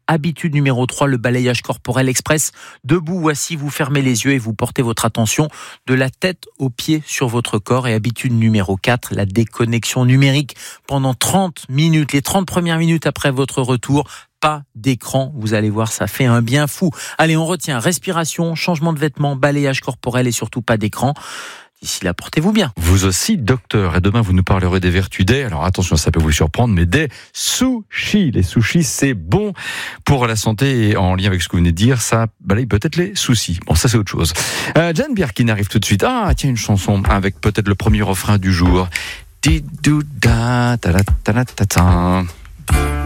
Habitude numéro 3, le balayage corporel express. Debout ou assis, vous fermez les yeux et vous portez votre attention de la tête aux pieds sur votre corps. Et habitude numéro 4, la déconnexion numérique pendant 30 minutes. Les 30 premières minutes après votre retour, pas d'écran. Vous allez voir, ça fait un bien fou. Allez, on retient respiration, changement de vêtements, balayage corporel et surtout pas d'écran. D'ici là, portez-vous bien. Vous aussi, docteur. Et demain, vous nous parlerez des vertus des, alors attention, ça peut vous surprendre, mais des sushis. Les sushis, c'est bon pour la santé et en lien avec ce que vous venez de dire, ça balaye peut-être les soucis. Bon, ça, c'est autre chose. Jane Birkin arrive tout de suite. Ah, tiens, une chanson avec peut-être le premier refrain du jour. Didouda, ta ta ta ta ta.